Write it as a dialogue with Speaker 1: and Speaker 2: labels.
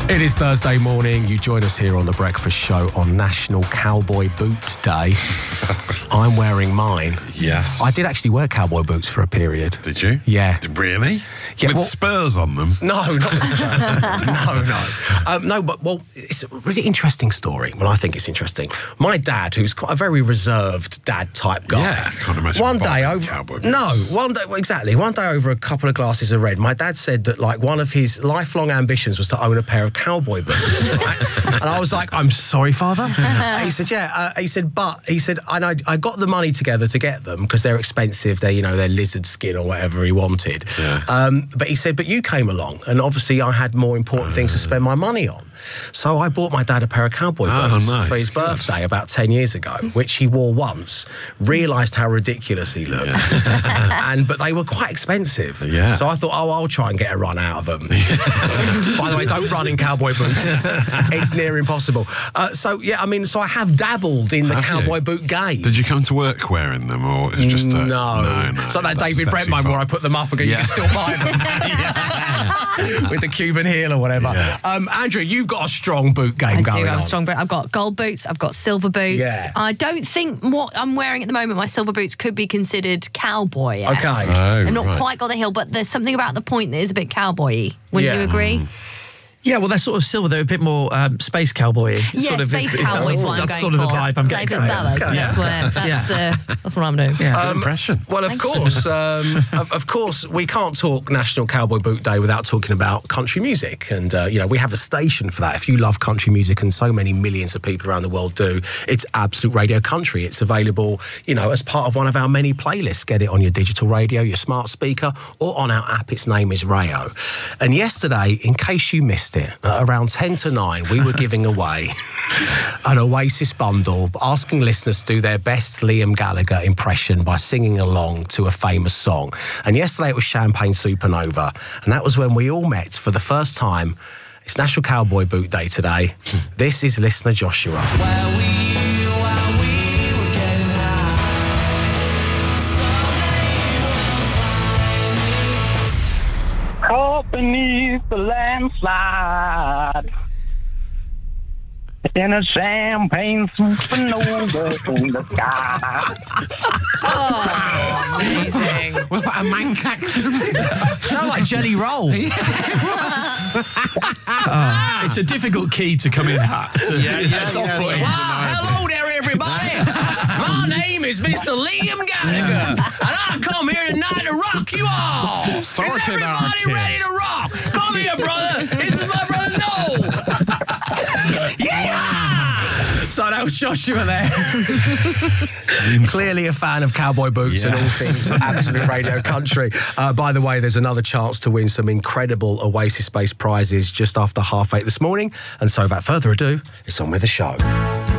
Speaker 1: It is Thursday morning. You join us here on The Breakfast Show on National Cowboy Boot Day. I'm wearing mine.
Speaker 2: Yes.
Speaker 1: I did actually wear cowboy boots for a period.
Speaker 2: Did you?
Speaker 1: Yeah.
Speaker 2: Really?
Speaker 1: Yeah,
Speaker 2: With spurs on them?
Speaker 1: No, not with spurs. No. Well, it's a really interesting story. Well, I think it's interesting. My dad, who's quite a very reserved dad type guy.
Speaker 2: Yeah, I can't imagine.
Speaker 1: One day over
Speaker 2: cowboy boots.
Speaker 1: No, one day, well, exactly. One day over a couple of glasses of red, my dad said that like one of his lifelong ambitions was to own a pair of cowboy boots. Right? And I was like, I'm sorry, Father. He said, yeah. He said, and I got the money together to get them because they're expensive. They're, they're lizard skin or whatever he wanted.
Speaker 2: Yeah.
Speaker 1: But he said, but you came along, and obviously I had more important things to spend my money on. So I bought my dad a pair of cowboy boots for his birthday about 10 years ago, which he wore once, realised how ridiculous he looked, but they were quite expensive.
Speaker 2: Yeah.
Speaker 1: So I thought, I'll try and get a run out of them. By the way, don't run in cowboy boots. It's near impossible. So I have dabbled in the cowboy boot game.
Speaker 2: Did you come to work wearing them, or it's just a...
Speaker 1: No. It's like that David Brent one where I put them up and you can still buy them. With the Cuban heel or whatever. Yeah. Andrew, you've got a strong boot game going on. I do have a strong boot.
Speaker 3: I've got gold boots, I've got silver boots.
Speaker 1: Yeah.
Speaker 3: I don't think what I'm wearing at the moment, my silver boots, could be considered cowboy-esque.
Speaker 1: Okay.
Speaker 3: I've not quite got the heel, but there's something about the point that is a bit cowboy-y. Wouldn't you agree?
Speaker 4: Yeah, well, they're sort of silver. They're a bit more space cowboy-y.
Speaker 3: Yeah, space cowboy is what I'm going for.
Speaker 4: That's sort of the vibe I'm getting.
Speaker 3: David Bowie. That's what I'm doing.
Speaker 4: Yeah.
Speaker 2: Impression.
Speaker 1: Well, of course, we can't talk National Cowboy Boot Day without talking about country music. And, we have a station for that. If you love country music, and so many millions of people around the world do, it's Absolute Radio Country. It's available, as part of one of our many playlists. Get it on your digital radio, your smart speaker, or on our app. Its name is Rayo. And yesterday, in case you missed it, at around 10 to 9, we were giving away an Oasis bundle, asking listeners to do their best Liam Gallagher impression by singing along to a famous song. And yesterday it was Champagne Supernova, and that was when we all met for the first time. It's National Cowboy Boot Day today. This is listener Joshua.
Speaker 5: Caught beneath the landslide in a champagne supernova in the sky.
Speaker 2: Was that a Manc accent?
Speaker 1: Sound like Jelly Roll.
Speaker 4: It's a difficult key to come in at. It's off-putting.
Speaker 1: Hello there, everybody. My name is Mr. Liam Gallagher, and I come here tonight to rock you all. Is everybody ready to rock? Come here, brother. This is my brother Noel. Yeah! So that was Joshua there. Clearly a fan of cowboy boots and all things Absolute Radio Country. By the way, there's another chance to win some incredible Oasis-based prizes just after 8:30 this morning. And so without further ado, it's on with the show.